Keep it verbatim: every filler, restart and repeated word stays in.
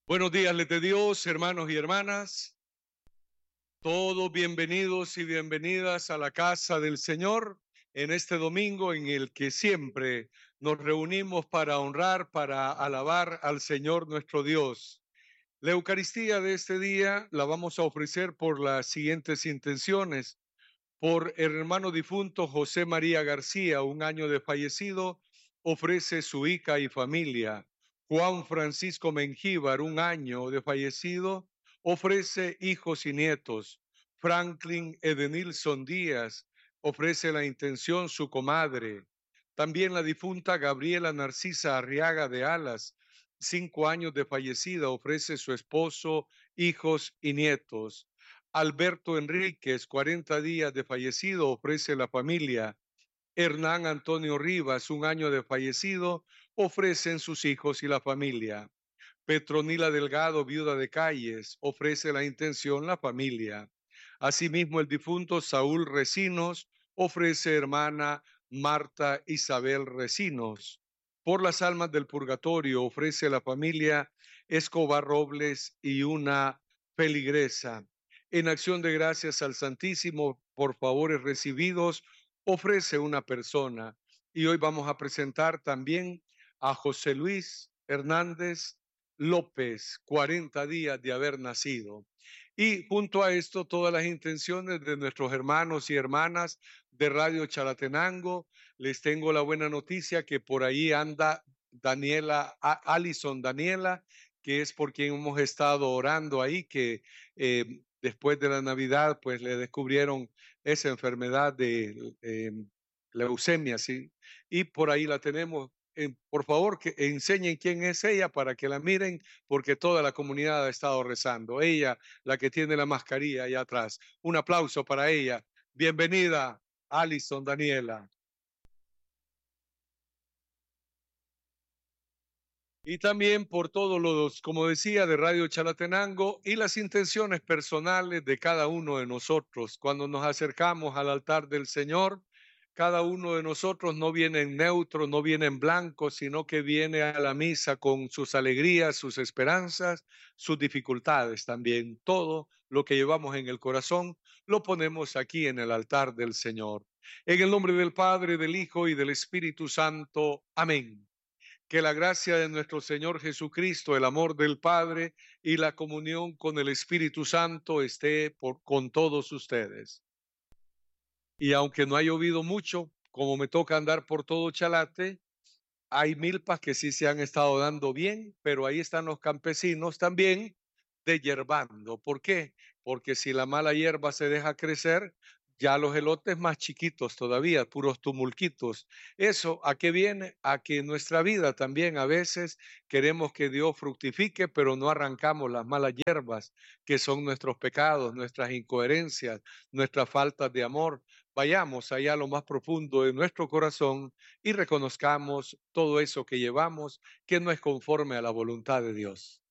Buenos días, les de Dios, hermanos y hermanas. Todos bienvenidos y bienvenidas a la casa del Señor en este domingo en el que siempre nos reunimos para honrar, para alabar al Señor nuestro Dios. La Eucaristía de este día la vamos a ofrecer por las siguientes intenciones. Por el hermano difunto José María García, un año de fallecido, ofrece su hija y familia. Juan Francisco Mengíbar, un año de fallecido, ofrece hijos y nietos. Franklin Edenilson Díaz ofrece la intención su comadre. También la difunta Gabriela Narcisa Arriaga de Alas, cinco años de fallecida, ofrece su esposo, hijos y nietos. Alberto Enríquez, cuarenta días de fallecido, ofrece la familia. Hernán Antonio Rivas, un año de fallecido, ofrecen sus hijos y la familia. Petronila Delgado, viuda de Calles, ofrece la intención la familia. Asimismo, el difunto Saúl Recinos ofrece hermana Marta Isabel Recinos. Por las almas del purgatorio ofrece la familia Escobar Robles y una feligresa. En acción de gracias al Santísimo por favores recibidos, ofrece una persona. Y hoy vamos a presentar también a José Luis Hernández López, cuarenta días de haber nacido. Y junto a esto, todas las intenciones de nuestros hermanos y hermanas de Radio Chalatenango. Les tengo la buena noticia que por ahí anda Daniela, Alison Daniela, que es por quien hemos estado orando ahí, que eh, después de la Navidad, pues le descubrieron esa enfermedad de eh, leucemia, ¿sí? Y por ahí la tenemos. Eh, por favor, que enseñen quién es ella para que la miren, porque toda la comunidad ha estado rezando. Ella, la que tiene la mascarilla allá atrás. Un aplauso para ella. Bienvenida, Alison Daniela. Y también por todos los, como decía, de Radio Chalatenango y las intenciones personales de cada uno de nosotros. Cuando nos acercamos al altar del Señor, cada uno de nosotros no viene en neutro, no viene en blanco, sino que viene a la misa con sus alegrías, sus esperanzas, sus dificultades también. Todo lo que llevamos en el corazón lo ponemos aquí en el altar del Señor. En el nombre del Padre, del Hijo y del Espíritu Santo. Amén. Que la gracia de nuestro Señor Jesucristo, el amor del Padre y la comunión con el Espíritu Santo esté por, con todos ustedes. Y aunque no ha llovido mucho, como me toca andar por todo Chalate, hay milpas que sí se han estado dando bien, pero ahí están los campesinos también deshierbando. ¿Por qué? Porque si la mala hierba se deja crecer, ya los elotes más chiquitos todavía, puros tumulquitos. ¿Eso a qué viene? A que en nuestra vida también a veces queremos que Dios fructifique, pero no arrancamos las malas hierbas, que son nuestros pecados, nuestras incoherencias, nuestras faltas de amor. Vayamos allá a lo más profundo de nuestro corazón y reconozcamos todo eso que llevamos que no es conforme a la voluntad de Dios.